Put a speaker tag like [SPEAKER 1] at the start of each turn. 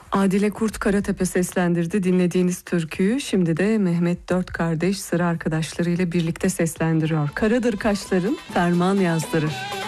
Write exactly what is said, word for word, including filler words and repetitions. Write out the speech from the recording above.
[SPEAKER 1] Adile Kurt Karatepe seslendirdi dinlediğiniz türküyü. Şimdi de Mehmet Dört Kardeş sıra arkadaşlarıyla birlikte seslendiriyor. Karadır kaşların ferman yazdırır.